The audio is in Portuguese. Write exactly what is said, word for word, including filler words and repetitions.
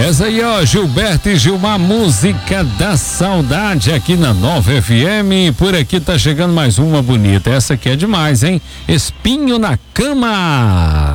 Essa aí, ó, Gilberto e Gilmar, música da saudade aqui na Nova F M. Por aqui tá chegando mais uma bonita. Essa aqui é demais, hein? Espinho na Cama.